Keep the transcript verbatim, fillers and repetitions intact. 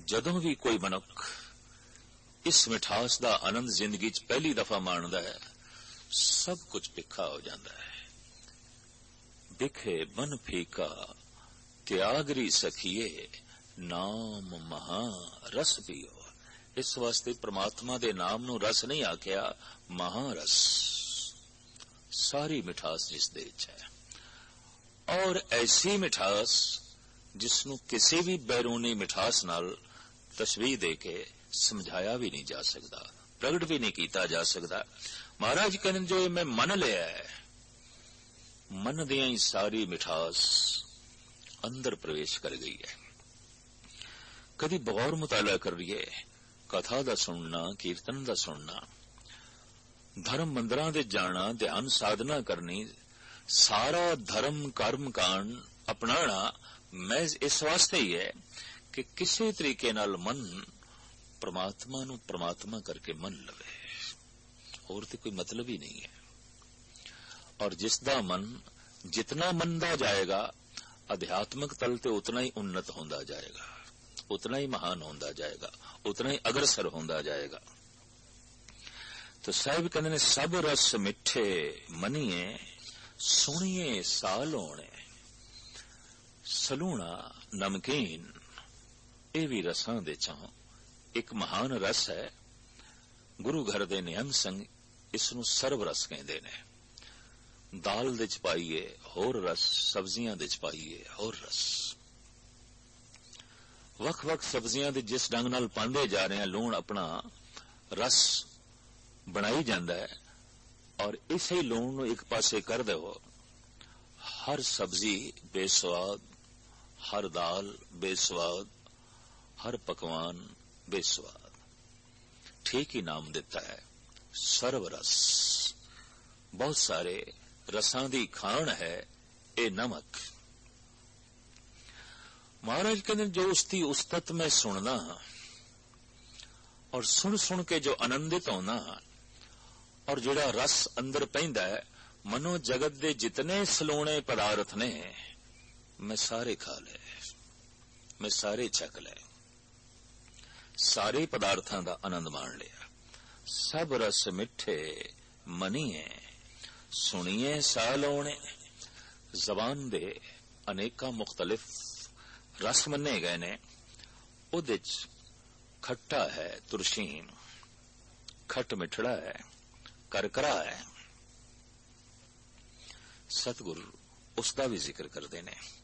जदों भी कोई मनुख इस मिठास का आनंद जिंदगी च पहली दफा माणदा है, सब कुछ फिक्का हो जाता है। दिखे मन फीका त्यागरी सखिए, नाम महा रस पियो। इस वास्ते परमात्मा दे नाम नू रस नहीं आख्या, महारस। सारी मिठास जिस दे विच है, और ऐसी मिठास जिसनू किसी भी बैरूनी मिठास नाल तशबीह दे के समझाया भी नहीं जा सकता, प्रगट भी नहीं किया जा सकता। महाराज कहने जो मैं मन लिया है, मन दियां ही सारी मिठास अंदर प्रवेश कर गई है। कभी बगौर मुताला करिए, कथा दा सुनना, कीर्तन दा सुनना, धर्म मंदिरां दे जाना, ध्यान साधना करनी, सारा धर्म कर्म कांड अपनाना महज इस वास्ते ही है कि किसी तरीके नाल मन परमात्मा नू परमात्मा करके मन लवे, और तो कोई मतलब ही नहीं है। और जिसदा मन जितना मनदा जाएगा, अध्यात्मक तल ते उतना ही उन्नत होंदा जाएगा, उतना ही महान होंदा जाएगा, उतना ही अग्रसर होंदा जाएगा। तो साहिब कहते ने सब रस मिठे मनीए, सुनिए सालोने। सलूणा नमकीन ये भी रसां दे चों एक महान रस है। गुरु घर दे नियम संग इसनू सर्व रस कहते ने। दाल दे च पाइए होर रस, सब्जियां दे च पाइए होर रस। वख वख सब्जियां दे जिस ढंग नाल पांदे जा रहे हैं, लूण अपना रस बनाई जांदा है, और इसे लूण नू एक पासे कर दो, हर सब्जी बेस्वाद, हर दाल बेस्वाद, हर पकवान बेस्वाद। ठीक ही नाम देता है, सर्व रस। बहुत सारे रसां दी खान है ए नमक। महाराज कहते जो उसकी उस्तत मैं सुनना, और सुन सुन के जो आनंदित होना, और जिहड़ा रस अंदर पैंदा है, मनो जगत दे जितने सलोने पदार्थ ने मैं सारे खा ले, मैं सारे छक ले, सारे पदार्थां दा आनंद मान लिया। सब रस मिठे मनीए, सुनिए सालोने। जबान दे अनेका मुख्तलिफ रस मन्ने गए ने। उहदे च खट्टा है तुरशीन, खट मिठड़ा है, करकरा है। सतगुरु उसका भी जिक्र करते हैं।